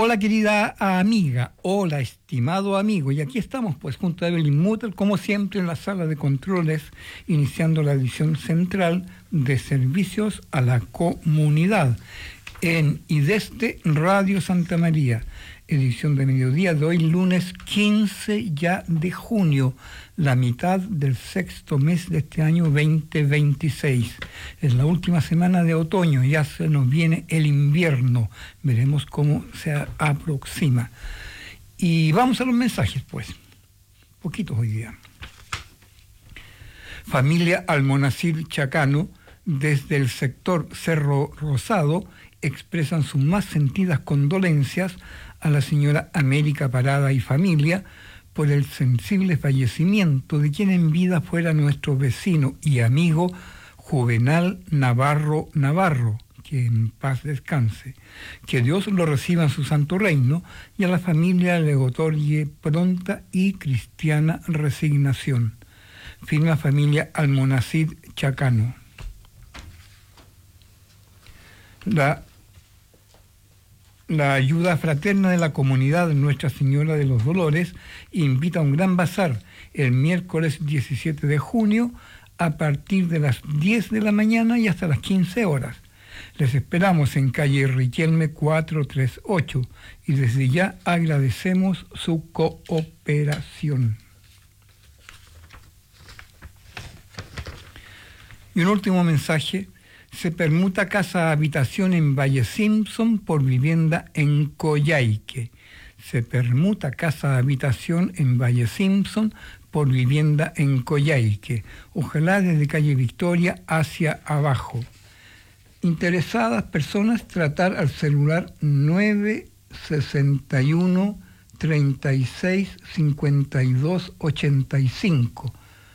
Hola querida amiga, hola estimado amigo, y aquí estamos pues junto a Evelyn Mutter, como siempre en la sala de controles, iniciando la edición central de Servicios a la Comunidad en y desde Radio Santa María, edición de mediodía de hoy, lunes 15 ya de junio, la mitad del sexto mes de este año 2026. Es la última semana de otoño, ya se nos viene el invierno, veremos cómo se aproxima. Y vamos a los mensajes, pues, poquitos hoy día. Familia Almonacid Chacano, desde el sector Cerro Rosado, expresan sus más sentidas condolencias a la señora América Parada y familia por el sensible fallecimiento de quien en vida fuera nuestro vecino y amigo Juvenal Navarro, que en paz descanse. Que Dios lo reciba en su santo reino y a la familia le otorgue pronta y cristiana resignación. Firma familia Almonacid Chacano. La ayuda fraterna de la comunidad Nuestra Señora de los Dolores invita a un gran bazar el miércoles 17 de junio a partir de las 10 de la mañana y hasta las 15 horas. Les esperamos en calle Riquelme 438 y desde ya agradecemos su cooperación. Y un último mensaje. Se permuta casa-habitación en Valle Simpson por vivienda en Coyhaique. Se permuta casa-habitación en Valle Simpson por vivienda en Coyhaique. Ojalá desde calle Victoria hacia abajo. Interesadas personas tratar al celular 961 36 52 85.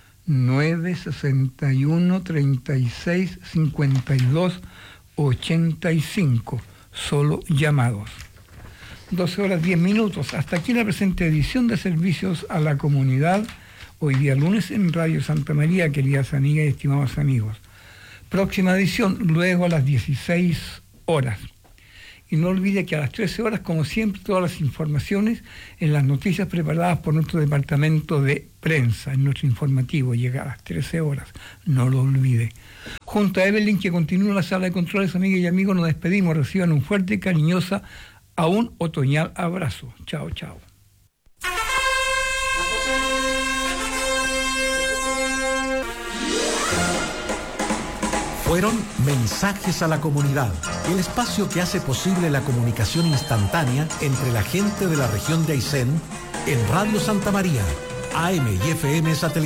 961 36 52 85. Solo llamados. 12 horas 10 minutos. Hasta aquí la presente edición de Servicios a la Comunidad. Hoy día lunes en Radio Santa María, queridas amigas y estimados amigos. Próxima edición, luego a las 16 horas. Y no olvide que a las 13 horas, como siempre, todas las informaciones en las noticias preparadas por nuestro departamento de prensa, en nuestro informativo, llega a las 13 horas. No lo olvide. Junto a Evelyn, que continúa en la sala de controles, amigas y amigos, nos despedimos. Reciban un fuerte, cariñosa, aún otoñal abrazo. Chao, chao. Fueron Mensajes a la Comunidad, el espacio que hace posible la comunicación instantánea entre la gente de la región de Aysén en Radio Santa María, AM y FM satelital.